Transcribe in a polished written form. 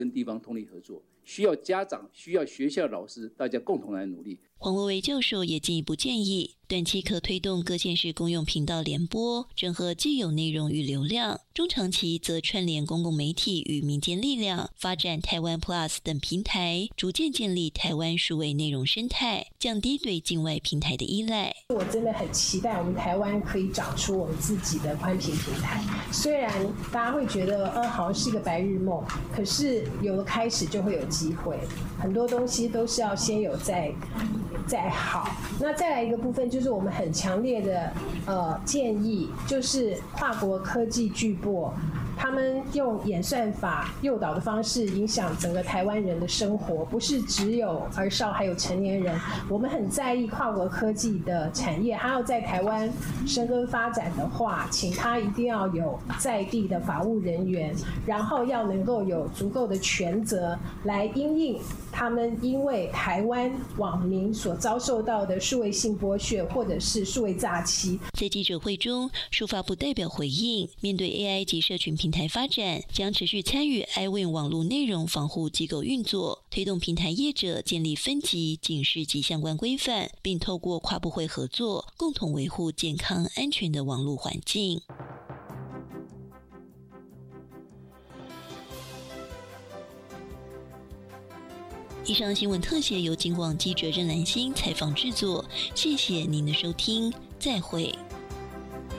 跟地方通力合作，需要家长、需要学校老师，大家共同来努力。 黄维维教授也进一步建议，短期可推动各县市公用频道联播，整合既有内容与流量；中长期则串联公共媒体与民间力量，发展台湾 Plus 等平台，逐渐建立台湾数位内容生态，降低对境外平台的依赖。 我真的很期待我们台湾可以长出我们自己的宽频平台。虽然大家会觉得好像是一个白日梦，可是有了开始就会有机会。很多东西都是要先有再好。那再来一个部分，就是我们很强烈的建议，就是跨国科技巨擘，他们用演算法诱导的方式影响整个台湾人的生活，不是只有儿少，还有成年人。我们很在意跨国科技的产业，它要在台湾生根发展的话，请它一定要有在地的法务人员，然后要能够有足够的权责来因应他们因为台湾网民所遭受到的数位性剥削或者是数位诈欺。 在记者会中，数发部代表回应，面对 AI 及社群平台发展，将持续参与 iWin 网络内容防护机构运作，推动平台业者建立分级、警示及相关规范，并透过跨部会合作，共同维护健康安全的网络环境。以上新闻特写由警广记者任兰心采访制作，谢谢您的收听，再会。